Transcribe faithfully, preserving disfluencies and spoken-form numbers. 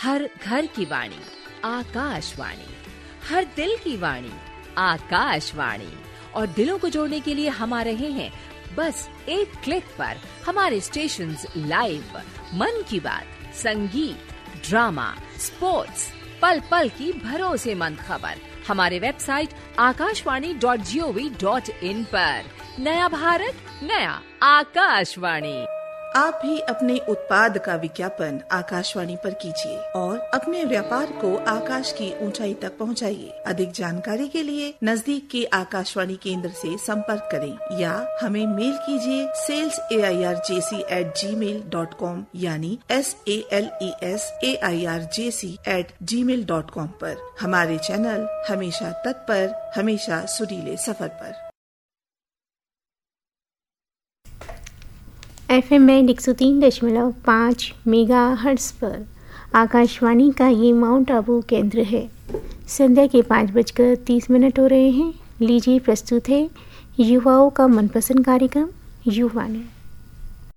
हर घर की वाणी आकाशवाणी, हर दिल की वाणी आकाशवाणी। और दिलों को जोड़ने के लिए हम आ रहे हैं बस एक क्लिक पर। हमारे स्टेशंस लाइव, मन की बात, संगीत, ड्रामा, स्पोर्ट्स, पल पल की भरोसेमंद खबर हमारे website Akashvani dot G O V dot in पर। नया भारत, नया आकाशवाणी। आप भी अपने उत्पाद का विज्ञापन आकाशवाणी पर कीजिए और अपने व्यापार को आकाश की ऊंचाई तक पहुंचाइए। अधिक जानकारी के लिए नजदीक के आकाशवाणी केंद्र से संपर्क करें या हमें मेल कीजिए sales A I R J C eight ji mail dot com यानी S A L E S A I R J C eight ji mail dot com पर। हमारे चैनल हमेशा तत्पर, हमेशा सुरीले सफर पर। एफ एम में एक सौ तीन दशमलव पाँच मेगा हर्ट्ज पर आकाशवाणी का ये माउंट आबू केंद्र है। संध्या के पाँच बजकर तीस मिनट हो रहे हैं। लीजिए प्रस्तुत है युवाओं का मनपसंद कार्यक्रम युवानी।